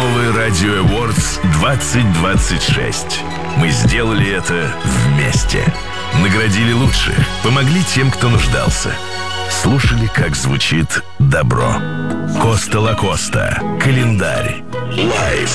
Новый Radio Awards 2026. Мы сделали это вместе. Наградили лучших, помогли тем, кто нуждался. Слушали, как звучит добро. Коста Лакоста. Календарь. Лайв.